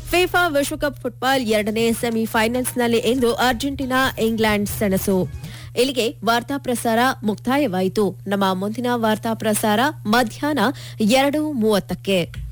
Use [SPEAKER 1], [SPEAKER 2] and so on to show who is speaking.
[SPEAKER 1] FIFA ವಿಶ್ವಕಪ್ football 2ನೇ ಸೆಮಿಫೈನಲ್ಸ್ನಲ್ಲಿ ಇಂದು Argentina England ಸೆಣಸು. ಇಲ್ಲಿಗೆ ವಾರ್ತಾ ಪ್ರಸಾರ ಮುಕ್ತಾಯವಾಯಿತು. ನಮ್ಮ ಮುಂದಿನ ವಾರ್ತಾ ಪ್ರಸಾರ ಮಧ್ಯಾಹ್ನ 2:30ಕ್ಕೆ.